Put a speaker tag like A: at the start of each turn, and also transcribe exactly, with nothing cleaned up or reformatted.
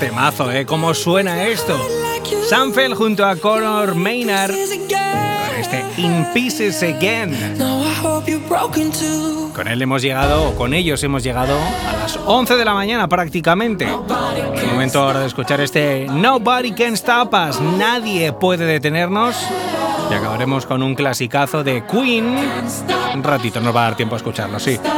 A: Temazo, ¿eh? ¿Cómo suena esto? Sam Fell junto a Conor Maynard con este In Pieces Again. Con él hemos llegado, o con ellos hemos llegado a las once de la mañana prácticamente. Es momento ahora de escuchar este Nobody Can Stop Us. Nadie puede detenernos. Y acabaremos con un clasicazo de Queen. Un ratito nos va a dar tiempo a escucharlo, sí.